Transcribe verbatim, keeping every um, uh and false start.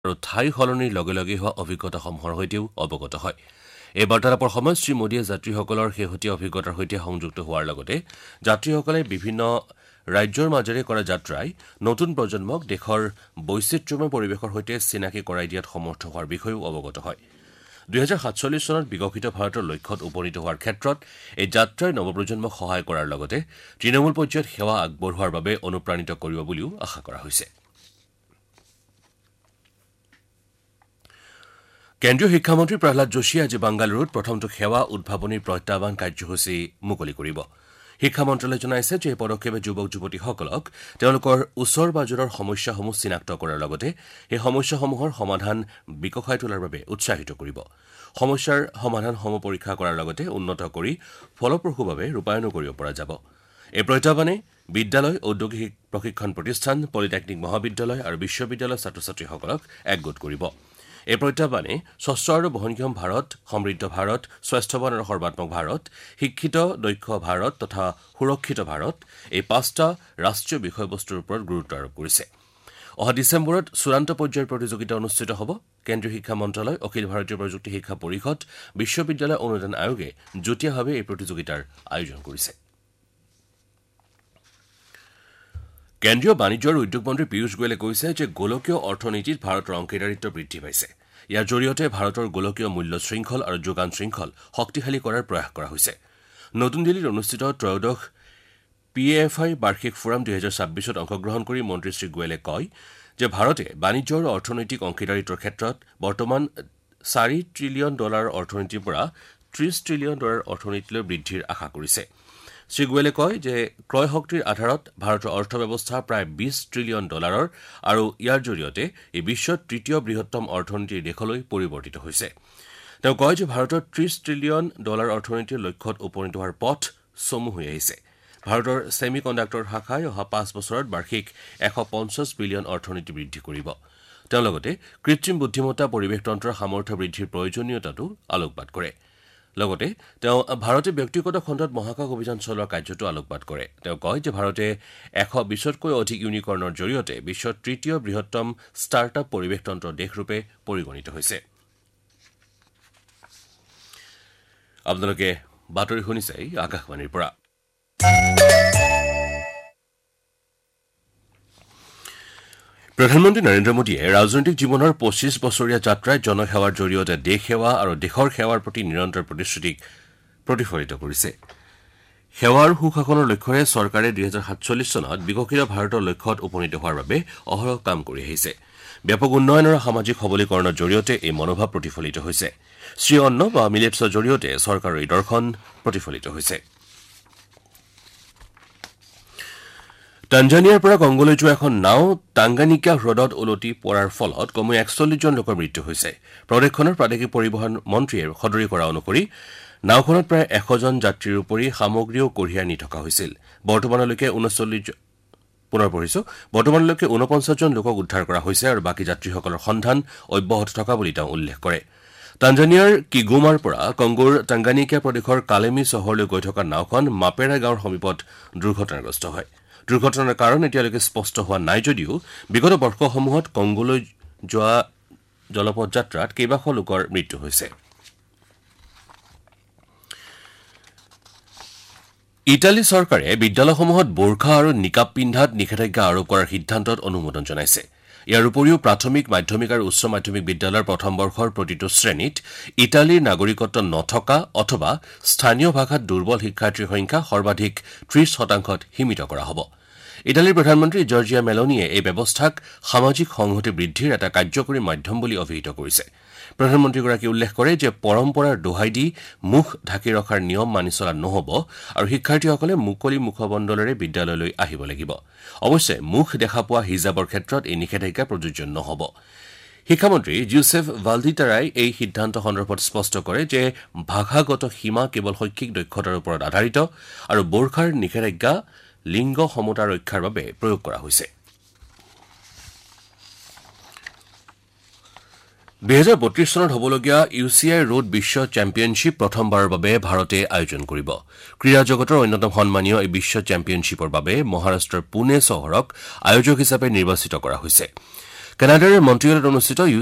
আৰু ঠাই সলনিৰ লগে লগে হোৱা অভিজ্ঞতাসমূহৰ সৈতেও অৱগত হয়। এই বাৰ্তালাপৰ সময়ত শ্ৰীমোদীয়ে যাত্ৰীসকলৰ শেহতীয়া অভিজ্ঞতাৰ সৈতে সংযুক্ত হোৱাৰ লগতে যাত্ৰীসকলে বিভিন্ন ৰাজ্যৰ মাজেৰে কৰা যাত্ৰাই নতুন প্ৰজন্মক দেশৰ বৈচিত্ৰ্যময় পৰিৱেশৰ সৈতে চিনাকি কৰাই দিয়াত সমৰ্থ হোৱাৰ বিষয়েও অৱগত হয়। দুহেজাৰ সাতচল্লিছ চনত বিকশিত ভাৰতৰ লক্ষ্যত উপনীত হোৱাৰ ক্ষেত্ৰত এই যাত্ৰাই নৱপ্ৰজন্মক সহায় কৰাৰ লগতে তৃণমূল পৰ্যায়ত সেৱা আগবঢ়োৱাৰ বাবে অনুপ্ৰাণিত কৰিব বুলিও আশা কৰা হৈছে। কেন্দ্ৰীয় শিক্ষামন্ত্ৰী প্ৰহ্লাদ যোশীয়ে আজি বাংগালুৰুত প্ৰথমটো সেৱা উদ্ভাৱনী প্ৰত্যাহ্বান কাৰ্যসূচী মুকলি কৰিব। শিক্ষা মন্ত্ৰালয়ে জনাইছে যে এই পদক্ষেপে যুৱক যুৱতীসকলক তেওঁলোকৰ ওচৰ পাজৰৰ সমস্যাসমূহ চিনাক্ত কৰাৰ লগতে এই সমস্যাসমূহৰ সমাধান বিকশাই তোলাৰ বাবে উৎসাহিত কৰিব। সমস্যাৰ সমাধানসমূহ পৰীক্ষা কৰাৰ লগতে উন্নত কৰি ফলপ্ৰসূভাৱে ৰূপায়ণ কৰিব পৰা যাব। এই প্ৰত্যাহ্বানে বিদ্যালয়, ঔদ্যোগিক প্ৰশিক্ষণ প্ৰতিষ্ঠান, পলিটেকনিক মহাবিদ্যালয় আৰু বিশ্ববিদ্যালয়ৰ ছাত্ৰ ছাত্ৰীসকলক একগোট কৰিব। এই প্ৰত্যাহ্বানে স্বচ্ছ আৰু বহনক্ষম ভাৰত, সমৃদ্ধ ভাৰত, স্বাস্থ্যৱান আৰু সৰ্বাত্মক ভাৰত, শিক্ষিত দক্ষ ভাৰত তথা সুৰক্ষিত ভাৰত এই পাঁচটা ৰাষ্ট্ৰীয় বিষয়বস্তুৰ ওপৰত গুৰুত্ব আৰোপ কৰিছে। অহা ডিচেম্বৰত চূড়ান্ত পৰ্যায়ৰ প্ৰতিযোগিতা অনুষ্ঠিত হ'ব। কেন্দ্ৰীয় শিক্ষা মন্ত্ৰালয়, অখিল ভাৰতীয় প্ৰযুক্তি শিক্ষা পৰিষদ, বিশ্ববিদ্যালয় অনুদান আয়োগে যুটীয়াভাৱে এই প্ৰতিযোগিতাৰ আয়োজন কৰিছে। কেন্দ্ৰীয় বাণিজ্য আৰু উদ্যোগ মন্ত্ৰী পীয়ূষ গোৱেলে কৈছে যে গোলকীয় অৰ্থনীতিত ভাৰতৰ অংশীদাৰিত্ব বৃদ্ধি পাইছে। ইয়াৰ জৰিয়তে ভাৰতৰ গোলকীয় মূল্য শৃংখল আৰু যোগান শৃংখল শক্তিশালী কৰাৰ প্ৰয়াস কৰা হৈছে। নতুন দিল্লীত অনুষ্ঠিত ত্ৰয়োদশ পি এফ আই বাৰ্ষিক ফৰাম দুহেজাৰ ছাব্বিছত অংশগ্ৰহণ কৰি মন্ত্ৰী শ্ৰী গোৱেলে কয় যে ভাৰতে বাণিজ্য আৰু অৰ্থনৈতিক অংশীদাৰিত্বৰ ক্ষেত্ৰত বৰ্তমান চাৰি ট্ৰিলিয়ন ডলাৰৰ অৰ্থনীতিৰ পৰা ত্ৰিশ ট্ৰিলিয়ন ডলাৰ অৰ্থনীতিলৈ বৃদ্ধিৰ আশা কৰিছে। শ্ৰী গোৱেলে কয় যে ক্ৰয় শক্তিৰ আধাৰত ভাৰতৰ অৰ্থব্যৱস্থা প্ৰায় বিশ ট্ৰিলিয়ন ডলাৰৰ আৰু ইয়াৰ জৰিয়তে এই বিশ্বৰ তৃতীয় বৃহত্তম অৰ্থনীতিৰ দেশলৈ পৰিৱৰ্তিত হৈছে। তেওঁ কয় যে ভাৰতৰ ত্ৰিশ ট্ৰিলিয়ন ডলাৰ অৰ্থনীতিৰ লক্ষ্যত উপনীত হোৱাৰ পথ চমু হৈ আহিছে। ভাৰতৰ ছেমি কণ্ডাক্টৰ শাখাই অহা পাঁচ বছৰত বাৰ্ষিক এশ পঞ্চাছ বিলিয়ন অৰ্থনীতি বৃদ্ধি কৰিব। তেওঁ লগতে কৃত্ৰিম বুদ্ধিমত্তা পৰিৱেশতন্ত্ৰৰ সামৰ্থ্য বৃদ্ধিৰ প্ৰয়োজনীয়তাটো আলোকপাত কৰে। লগতে তেওঁ ভাৰতে ব্যক্তিগত খণ্ডত মহাকাশ অভিযান চলোৱা কাৰ্যতো আলোকপাত কৰে। তেওঁ কয় যে ভাৰতে এশ বিছতকৈ অধিক ইউনিকৰ্ণৰ জৰিয়তে বিশ্বৰ তৃতীয় বৃহত্তম ষ্টাৰ্টআপ পৰিৱেশতন্ত্ৰৰ দেশৰূপে পৰিগণিত হৈছে। আপোনালোকে বাতৰি শুনিছে আকাশবাণীৰ পৰা। প্ৰধানমন্ত্ৰী নৰেন্দ্ৰ মোদীয়ে ৰাজনৈতিক জীৱনৰ পঁচিছ বছৰীয়া যাত্ৰাত জনসেৱাৰ জৰিয়তে দেশ সেৱা আৰু দেশৰ সেৱাৰ প্ৰতি নিৰন্তৰ প্ৰতিশ্ৰুতিক প্ৰতিফলিত কৰিছে। সেৱা আৰু সুশাসনৰ লক্ষ্যৰে চৰকাৰে দুহেজাৰ সাতচল্লিছ চনত বিকশিত ভাৰতৰ লক্ষ্যত উপনীত হোৱাৰ বাবে অহৰহ কাম কৰি আহিছে। ব্যাপক উন্নয়ন আৰু সামাজিক সবলীকৰণৰ জৰিয়তে এই মনোভাৱ প্ৰতিফলিত হৈছে। শ্ৰী অন্ন বা মিলেটছৰ জৰিয়তে চৰকাৰৰ এই দৰ্শন প্ৰতিফলিত হৈছে। টাঞ্জানিয়াৰ পৰা কংগোলৈ যোৱা এখন নাও টাংগানিকা হ্ৰদত ওলটি পৰাৰ ফলত কমেও একচল্লিছজন লোকৰ মৃত্যু হৈছে। প্ৰদেশখনৰ প্ৰাদেশিক পৰিবহণ মন্ত্ৰীয়ে সদৰি কৰা অনুসৰি নাওখনত প্ৰায় এশজন যাত্ৰীৰ উপৰি সামগ্ৰীও কঢ়িয়াই নি থকা হৈছিল। বৰ্তমানলৈকে ঊনচল্লিছ পুনৰ পঢ়িছো বৰ্তমানলৈকে ঊনপঞ্চাছজন লোকক উদ্ধাৰ কৰা হৈছে আৰু বাকী যাত্ৰীসকলৰ সন্ধান অব্যাহত থকা বুলি তেওঁ উল্লেখ কৰে। টাঞ্জানিয়াৰ কিগোমাৰ পৰা কংগোৰ টাংগানিকা প্ৰদেশৰ কালেমি চহৰলৈ গৈ থকা নাওখন মাপেৰা গাঁৱৰ সমীপত দুৰ্ঘটনাগ্ৰস্ত হয়। দুৰ্ঘটনাৰ কাৰণ এতিয়ালৈকে স্পষ্ট হোৱা নাই যদিও বিগত বৰ্ষসমূহত কংগোলৈ যোৱা জলপথ যাত্ৰাত কেইবাশ লোকৰ মৃত্যু হৈছে। ইটালী চৰকাৰে বিদ্যালয়সমূহত বোৰ্খা আৰু নিকাব পিন্ধাত নিষেধাজ্ঞা আৰোপ কৰাৰ সিদ্ধান্তত অনুমোদন জনাইছে। ইয়াৰ উপৰিও প্ৰাথমিক, মাধ্যমিক আৰু উচ্চ মাধ্যমিক বিদ্যালয়ৰ প্ৰথম বৰ্ষৰ প্ৰতিটো শ্ৰেণীত ইটালীৰ নাগৰিকত্ব নথকা অথবা স্থানীয় ভাষাত দুৰ্বল শিক্ষাৰ্থীৰ সংখ্যা সৰ্বাধিক ত্ৰিশ শতাংশত সীমিত কৰা হ'ব। ইটালীৰ প্ৰধানমন্ত্ৰী জৰ্জিয়া মেলোনিয়ে এই ব্যৱস্থাক সামাজিক সংহতি বৃদ্ধিৰ এটা কাৰ্যকৰী মাধ্যম বুলি অভিহিত কৰিছে। প্ৰধানমন্ত্ৰীগৰাকীয়ে উল্লেখ কৰে যে পৰম্পৰাৰ দোহাই দি মুখ ঢাকি ৰখাৰ নিয়ম মানি চলা নহ'ব আৰু শিক্ষাৰ্থীসকলে মুকলি মুখমণ্ডলেৰে বিদ্যালয়লৈ আহিব লাগিব। অৱশ্যে মুখ দেখা পোৱা হিজাবৰ ক্ষেত্ৰত এই নিষেধাজ্ঞা প্ৰযোজ্য নহ'ব। শিক্ষামন্ত্ৰী জোচেফ ভালডিটাৰাই এই সিদ্ধান্ত সন্দৰ্ভত স্পষ্ট কৰে যে ভাষাগত সীমা কেৱল শৈক্ষিক দক্ষতাৰ ওপৰত আধাৰিত আৰু বোৰ্খাৰ নিষেধাজ্ঞা লিংগ সমতা ৰক্ষাৰ বাবে প্ৰয়োগ কৰা হৈছে। দুহেজাৰ বত্ৰিশ চনত হ'বলগীয়া U C I road Biswa championship প্ৰথমবাৰৰ বাবে ভাৰতে আয়োজন কৰিব। ক্ৰীড়া জগতৰ অন্যতম সন্মানীয় এই বিশ্ব চেম্পিয়নশ্বিপৰ বাবে মহাৰাষ্ট্ৰৰ পুনে চহৰক আয়োজক হিচাপে নিৰ্বাচিত কৰা হৈছে। কানাডাৰ মন্ট্ৰিয়েলত অনুষ্ঠিত ইউ